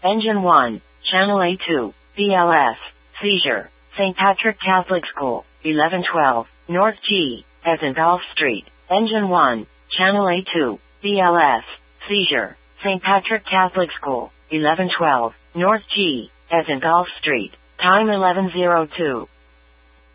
Engine 1, Channel A2, BLS, seizure, St. Patrick Catholic School, 1112, North G, as in Golf Street. Engine 1, Channel A2, BLS, seizure, St. Patrick Catholic School, 1112, North G, as in Golf Street. Time 11:02.